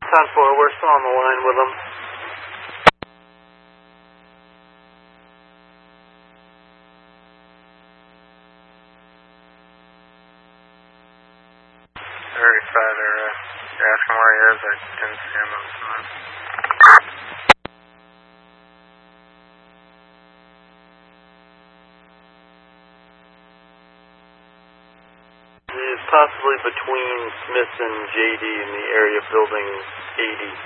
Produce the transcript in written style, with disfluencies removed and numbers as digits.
10-4, we're still on the line with them. They're asking where he is. I didn't see him. He's possibly between Smith and JD in the area of building 80.